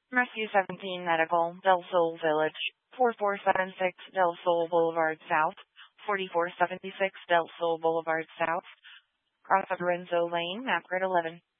Rescue 17 Medical, Del Sol Village, 4476 Del Sol Boulevard South, 4476 Del Sol Boulevard South, Cross of Lorenzo Lane, Map Grid 11.